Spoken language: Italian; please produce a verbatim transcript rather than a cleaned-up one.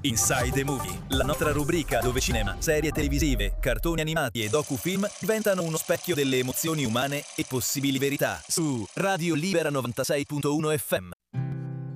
Inside the Movie, la nostra rubrica dove cinema, serie televisive, cartoni animati e docufilm diventano uno specchio delle emozioni umane e possibili verità su Radio Libera novantasei punto uno F M.